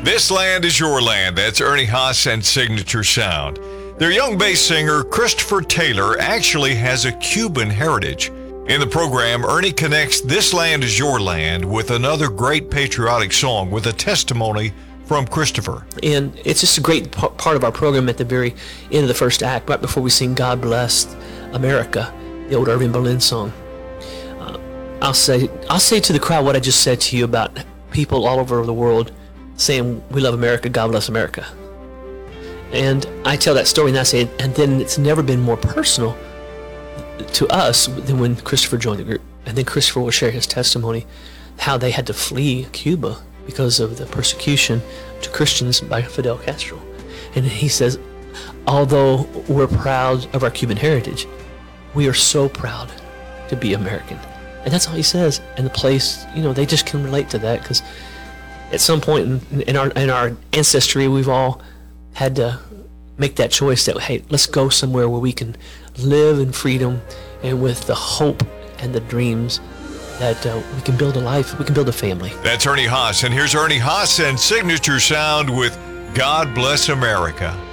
This Land is Your Land. That's Ernie Haas and Signature Sound. Their young bass singer, Christopher Taylor, actually has a Cuban heritage. In the program, Ernie connects This Land is Your Land with another great patriotic song with a testimony from Christopher. And it's just a great part of our program at the very end of the first act, right before we sing God Bless America, the old Irving Berlin song. I'll say to the crowd what I just said to you about people all over the world saying, we love America, God bless America. And I tell that story and I say, and then it's never been more personal to us than when Christopher joined the group. And then Christopher will share his testimony, how they had to flee Cuba because of the persecution to Christians by Fidel Castro. And he says, although we're proud of our Cuban heritage, we are so proud to be American. And that's all he says. And the place, they just can relate to that, because at some point in our ancestry, we've all had to make that choice that, hey, let's go somewhere where we can live in freedom and with the hope and the dreams that we can build a life, we can build a family. That's Ernie Haas, and here's Ernie Haas and Signature Sound with God Bless America.